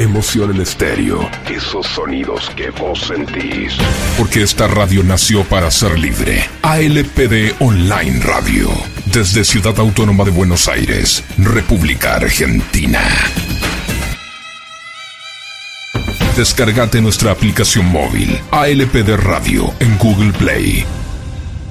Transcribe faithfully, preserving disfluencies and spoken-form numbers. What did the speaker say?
emoción en estéreo. Esos sonidos que vos sentís. Porque esta radio nació para ser libre. A L P D Online Radio. Desde Ciudad Autónoma de Buenos Aires, República Argentina. Descargate nuestra aplicación móvil A L P D Radio en Google Play.